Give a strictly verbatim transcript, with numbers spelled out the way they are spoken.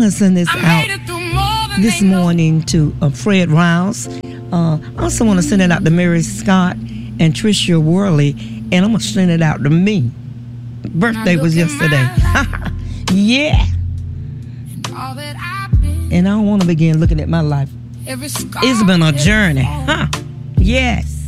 want to send this out this morning to uh, Fred Rouse. Uh, I also want to send it out to Mary Scott and Tricia Worley, and I'm going to send it out to me. Birthday was yesterday. Yeah. And I don't want to begin looking at my life. It's been a journey. Huh? Yes.